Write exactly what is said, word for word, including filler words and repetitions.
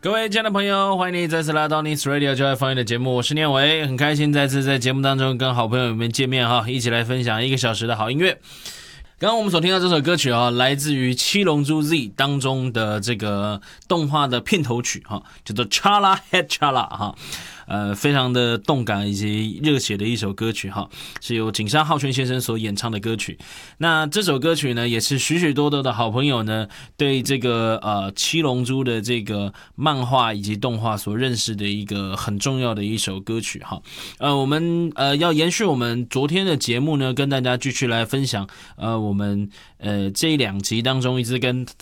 各位亲爱的朋友，欢迎你再次来到 Nice Radio 就爱放映的节目，我是念维，很开心再次在节目当中跟好朋友们见面哈，一起来分享一个小时的好音乐。刚刚我们所听到这首歌曲啊，来自于《七龙珠 Z》当中的这个动画的片头曲哈，叫做 Chala Head Chala 哈。呃，非常的动感以及热血的一首歌曲哈，是由井上浩宣先生所演唱的歌曲。那这首歌曲呢，也是许许多多的好朋友呢，对这个呃七龙珠的这个漫画以及动画所认识的一个很重要的一首歌曲哈。呃，我们呃要延续我们昨天的节目呢，跟大家继续来分享呃我们呃这两集当中一直跟